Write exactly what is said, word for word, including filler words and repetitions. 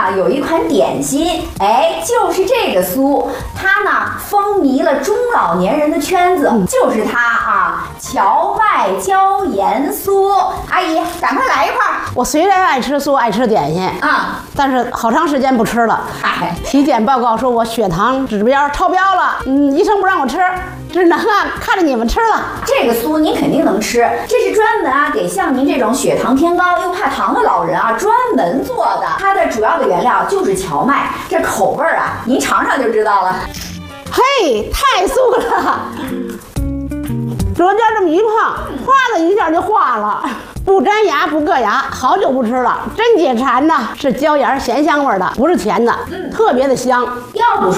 呢有一款点心，哎，就是这个酥，它呢风靡了中老年人的圈子，嗯、就是它啊，荞麦椒盐酥。阿姨，赶快来一块儿。 我虽然爱吃酥，爱吃点心啊，但是好长时间不吃了。嗨，体检报告说我血糖指标超标了，嗯，医生不让我吃。只能啊看着你们吃了。 这个酥您肯定能吃，这是专门啊给像您这种血糖偏高又怕糖的老人啊专门做的。它的主要的原料就是荞麦，这口味啊您尝尝就知道了。 嘿，太酥了！舌尖这么一碰，哗的一下就化了，不粘牙不硌牙，好久不吃了，真解馋呐！是椒盐咸香味的，不是甜的，嗯、特别的香。 要不